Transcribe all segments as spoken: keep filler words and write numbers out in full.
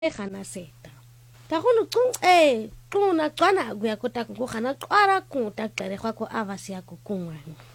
khana seta ta khona qunce quna qana kuyakota kukhana qara kuta qere kwakho avasi yakho kunwa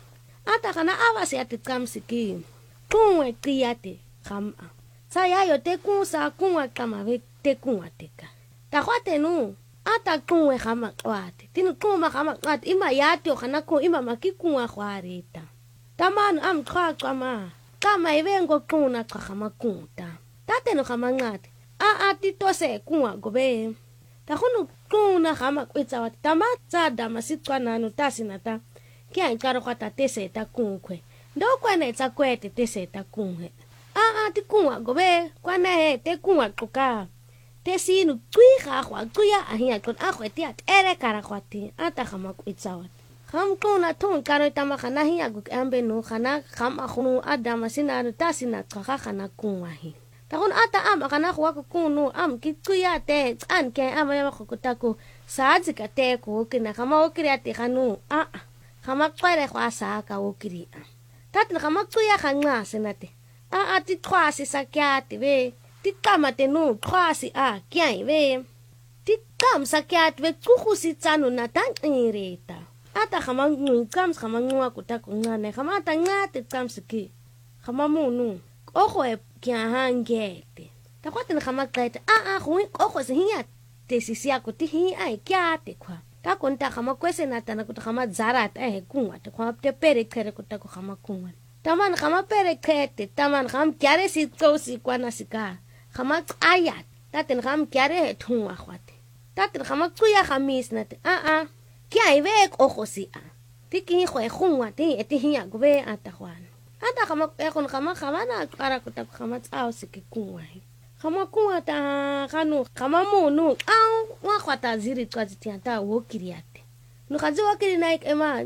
ata khana avasi yati qamsiki kunwe qiyate khama sa yayo te kunsa kunwa qama ve te kunwa teka ta khwate nu ata kunwe khama qwate tin quma khama qwate ima yati khana ko ima makikunwa khwarita tamanu am qwa qama kama ivengo quna qama kunta tate no khama ngate a a titose kunwa gobe ta khonu kuna khama kwetsa wa tamatsa dama sitswana no tasinata ke a nkaro kwata tese ta kunkwe ndo kwana tsa kwete tese ta kunkwe a a tikunwa gobe kwana he te kunwa qoka tesinu twiga khwa tsuya a hiya qot a khwete ya tere kara khwati ata khama kwetsa wa kham kuna thon karo tama khana hiya gu ambe no khana khama khunu adama sinano tasina qha khana kunwa hi takon ata am kana khwa ko kunu am kitsuya te an ke am ya khokota ko sazi ka te ko kina khama o kriate khanu a khama qwere khwa sa ka o kri tat khama tsuya khanga senate a a ti khwasi sakyate ve ti kamate no khwasi a kyai ve ti kam sakyate ve tsuhusi tsano na tan ireta ata khama ngi kam khama ngwa ko ta ko ngane khama ta ngate kam ski khama munu ojo e kya hangete ta kwate khama qete a a khu ojo se hiya te sisia ko ti hi ai kya te kwa ta konta khama kwese na tana ko khama zarat e kunwa te kwa te pere khere ko ta ko khama kunwa taman khama pere khete taman kham kyare si to si kwana sika khama ayat ta ten kham kyare thunwa khwate ta ten khama tsuya khamis na te a a kya ive ojo si a ti ki khu e khunwa ti e ti hiya go be ata khwana ata khama e kon khama khama na qara ko ta khama tsao sike kunwa hi khama kunwa ta khanu khama munu au wa khwata ziri tsazi tianta wo kiriate no khazi wa kiri naik ema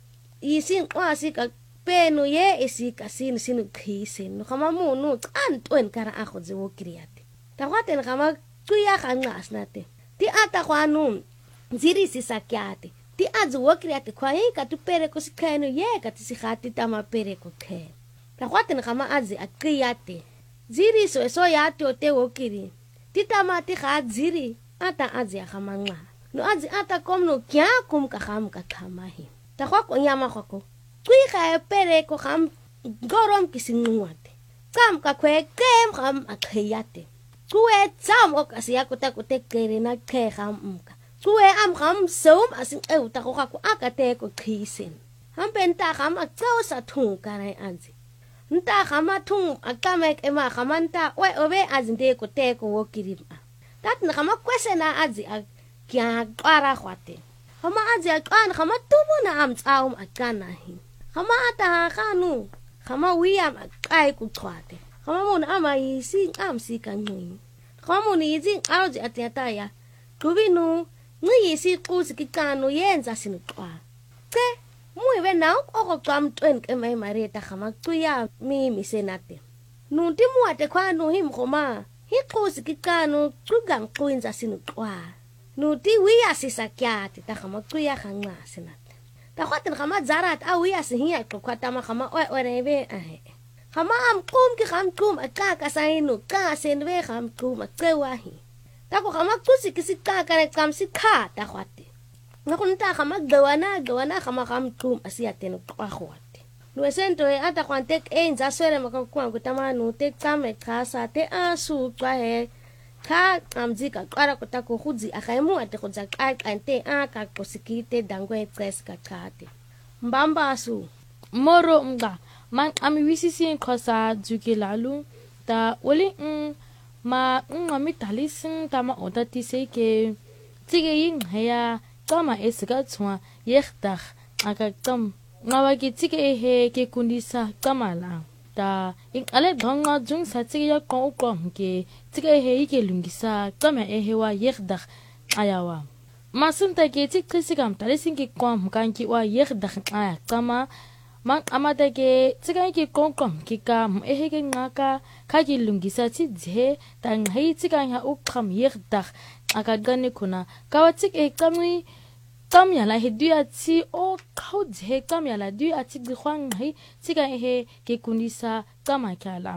isin wa sika penu ye isika sin sin khisen no khama munu an twen kara a khozi wo kiriate ta khwaten khama tuya khanga asnate ti ata khwanu ziri sisakyate ti azu wo kiriate kwa hi ka tu pere ko sikheno ye ka ti sikhati tama pere ko khe ta khwaten khama azi akriyate ziri so so yate o te wo kiri ti tama ti kha ziri ata azi khama nga no azi ata kom no kya kum ka kham ka khama hi ta khwa ko nyama khwa ko tui kha pere ko kham gorom kisinwate kam ka khwe kem kham akriyate tuwe tsam o ka siya ko ta ko te kere na khe kham mka tuwe am kham som asin e uta ko ka ko akate ko khisen ham penta kham a tsao sa thung karai anzi nta khama thung akamek ema khamanta we obe azinde ko te ko wokirima tat na khama kwesena azi a kya qara khwate khama azi a qan khama tubu na am tsao akana hi khama ata khanu khama wiam aqai ku chwate khama mon ama yisi am si kanwi khama mon yizi auzi atata ya kubinu ngi si qusi kikano yenza sinqwa ke muive na oko qam twen ke mai mareta khama tuya mi misenate nunti muate khwanu him khoma hi qusi kikano qugang quinza sinqwa nunti wiya sisakyate ta khama tuya khanga sinate ta khwatin khama zarat a wiya sihiya qkwata ma khama oi oreve ahe khama am qum ki kham qum akaka sainu ka senwe kham qum tsewahi ta ko khama kusi kisi ka kare kam si kha ta khwate na kunta khama gawana gawana khama kham tum asia ten kwa khwate no sento e ata kwante enza swere makakwa kutama no te kame khasa te asu kwa he kha amzika qara kota ko khudzi a khaimu ate khudza ka kante a ka kosikite dangwe tres ka khate mbamba asu moro mga man ami wisisi khosa jukilalu ta oli mm ma ngami talisin tama odati seke tige yin haya tama esga tswa yekhdakh aka tam ngawagi tige he ke kundisa kamala ta in ale dhanga jung sa tige ya ko ko ke tige he ke lungisa tama e hewa yekhdakh ayawa masunta ke tige krisigam talisin ke ko mkanki wa yekhdakh aya tama mang amata ke tsiga ke kongkom ke ka ehe ke ngaka ka ke lungisa tsi je tang hei tsiga ya ukam yerdakh aka gane kuna ka wa tsik e kamwi kam ya la he dia tsi o khau je kam ya la dia tsi khwang hei tsiga ehe ke kunisa kama kala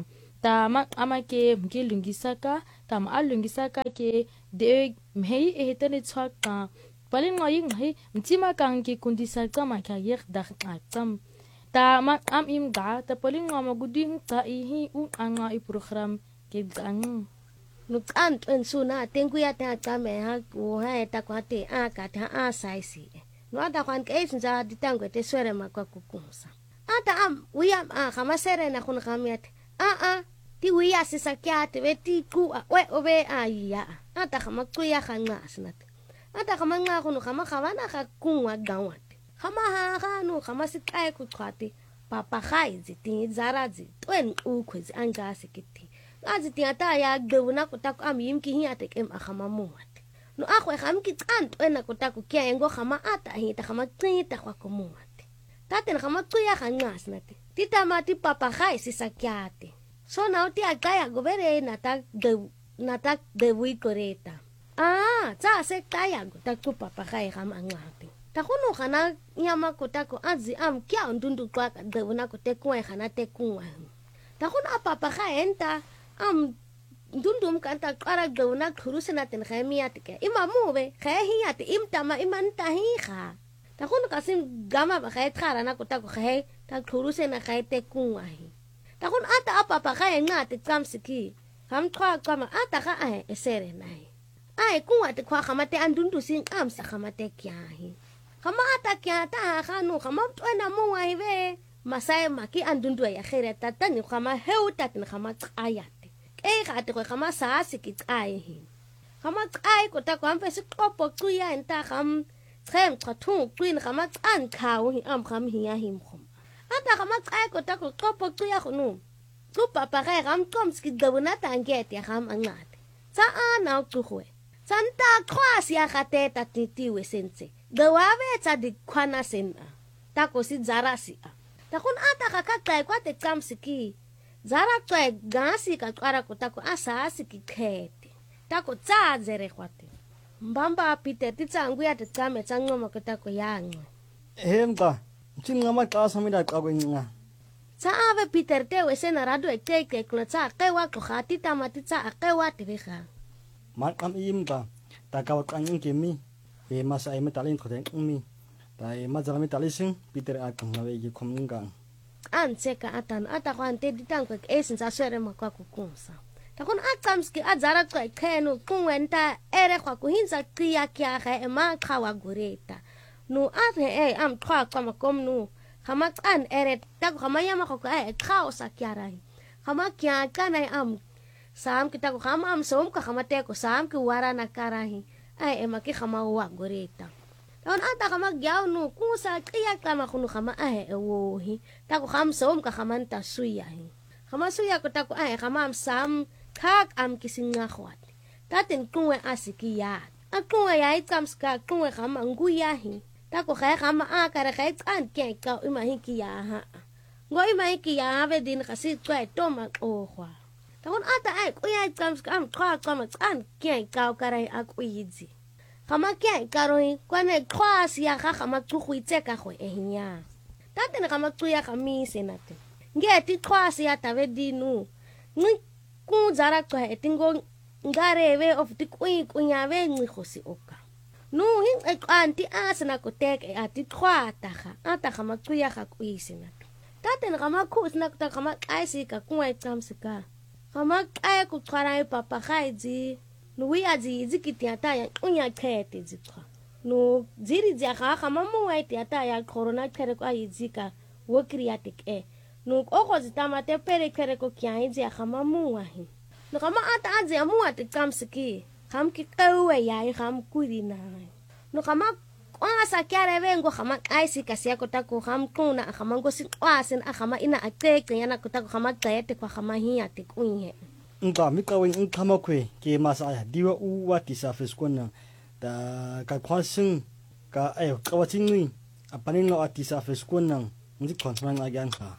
ta ma ama ke mke lungisaka ta ma lungisaka ke de mhei e hetane tswaka palin ngai ngai mtima kang ke kundisa tsama ka yer da tsam ta ma am im ga ta palin ngama guding ta i hi u anga i program ke gang nuk an tuen suna tengu ya ta ta me ha ku ha ta kwa te a ka ta a sai si no ata kwan ke sinza ditango te swere ma kwa kukumsa ata am wi am a kama sere na kun kamiat a a ti wi ya sisa kya te we ti ku we obe a ya ata kama ku ya khanga snat ata kama nga kun kama khawana ka kunwa gawat kama ha ga no kama si kai ku khati papa khaizi ti zarazi twen u khwezi anga sikiti ngazi ti ata ya gbuna ku ta ku am yim ki hi ate kem a khama muat no a khwe kham ki tsanto ena ku ta ku kya engo khama ata hi ta khama tsita kwa ku muat taten khama ku ya khanga snat ti tamati papa khai si sakyate so now ti akaya gobere nata de nata de wi koreta ah tsa se kaya go ta ku papa khai kham angati ta khono khana nyama ko ta ko azi am kya ndundu kwa de bona ko te kwa khana te kwa ta khono papa khai enta am ndundum kan ta qara de bona khuruse na ten khamiat ke imamu be khahi at imtama imanta hi kha ta khono kasim gama ba khai khara na ko ta ko khai ta khuruse na khai te kwa hi ta kun ata apa pa kaya nga te kamsiki ham twa kama ata ka ai esere nai ai kuwa te kwa kama te andundu sin amsa kama te kyahi kama ata kya ta ha no kama twana mo ai ve masai maki andundu ya khere tata ni kama heu tat ni kama ayate e ga te kama sa siki ai hi kama ai ko ta kwa mpesi kopo kuya enta kam trem tratu kuin kama an khaw hi am kham hi ya him khom ata kama kai ko ta ko kopo tu ya khunu tu papa ga ram kom ski gabuna tanget ya ram angat sa ana tu khwe santa khwas ya khate ta titi we sense gawawe tsa di khwana sen ta ko si zara si ta kun ata ka ka kai kwa te kam ski zara twa gasi ka kwara ko ta ko asa siki khete ta ko tsa zere khwate mbamba pite ti tsangu ya te tsame tsangoma ko ta ko yang hemka Chinga ka samida ka gwenga. Sa ave Peter te we sena rado e te ke klo tsa ke wa ko khati ta mati tsa ke wa te kha. Man kam im ka ta ka ka ngin ke mi e masa ai metalin ko den mi. Ta e ma jala metalisin Peter a kan na we ki khom nga. An se ka atan ata ko ante di tang ko e sin sa sere ma kwa ku kunsa. Ta kon atamski a zara ko ke no kunwenta ere kwa ku hinza kriya kya ga e ma khawa goreta. No ate e am twa kama kom no kama an eret ta kama yama ko e khao sa kyarai kama kya kana am sam kita ko kama am som ka kama te ko sam ki wara na karahi ai e maki kama wa goreta don ata kama gyao no ku sa kiya kama kuno kama ai e wo hi ta ko kam som ka kama ta suya hi kama suya ko ta ko ai kama am sam kak am kisinga khwat taten kuwe asikiya akuwe ya itamska kuwe kama nguya hi ta ko kaya kama a kara kaya an kaya ikaw imahiki ya ha ngo imahiki ya ha ve din kasi kwa toma o kwa ta kon ata ay kuya ikam skam kwa kama an kaya ikaw kara aku yidzi kama kaya ikaw hi kwa ne kwa siya ka kama tukhu iteka kwe ehinya ta tena kama kuya kami senate nge ti kwa siya ta ve dinu ngi ku zara kwa etingo ngare ve of ti kui kunya ve ngi khosi oka no hin e anti asna ko tek e ati khwata kha ata khama kuya kha kuisina taten khama khusna ta khama kaisi ka kuwa tsamsika khama kai ku khara e papa khaiji no wi azi zikiti ata ya unya khete zikha no ziri zya kha khama mu wa ti ata ya corona khere ko ayizika wo kriatik e no ko zitama te pere khere ko kya zya khama mu wa hi no khama ata azi mu ati tsamsiki Kam ki kawe ya ham kurina no kama kwa sa kyare vengo kama kaisi kasia ko tako ham kuna kama ngo sin wasen a kama ina ateke yana ko tako kama kaete kwa kama hiya te kunye Nka mi ka wen kama kwe ke masa ya diwa u wati sa feskona da ka kwasin ka ay kawatin ni apanin lo ati sa feskona ndi konsman agyan ka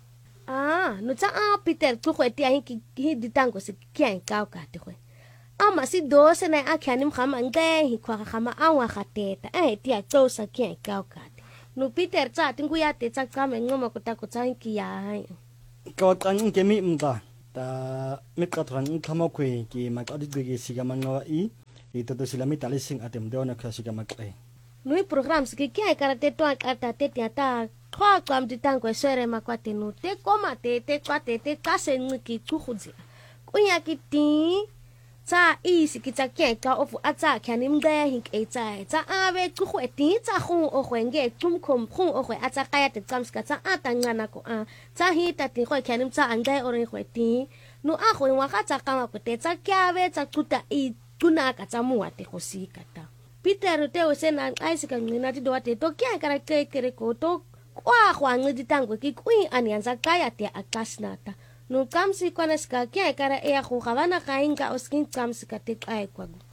ah no tsa a Peter tu ko ti ahi ki ditango se kyan ka ka te ko ama si dose na akhanim khama nge hi kwa khama awa khateta eh ti a tsosa kyan ka ka no Peter tsa tingu ya te tsa kama ngoma ko ta ko tsa ki ya ka kan ke mi mta ta miqatran nqhama kwe ki maqadi bege siga manwa i ito sila mitalising atem deona ka siga maqe Nui programs ki kia kara te toa kata te te ata toa kam di tango sere makwate no te koma te te kwate te kase niki tukhudzi kunya ki ti ta isi ki ta kia ka ofu ata kani mde hink e ta ta ave tukhu e ti ta khu o khwenge tumkhom khu o khwe ata kaya te tsamska ta ata ngana ko a ta hi ta ti khwe kani mta angai ore khwe ti no a khwe wa ka ta kama ko te ta kia ve ta tuta i tuna ka ta muwa te khosika ta Peter te o sena aisika ngina ti doa te to kia kara ke kere ko to kwa kwa ngidi tango ki kui anianza kaya te akasnata no kamsi kwana ska kia kara e a khu khavana kainga oskin kamsi ka te kai kwagu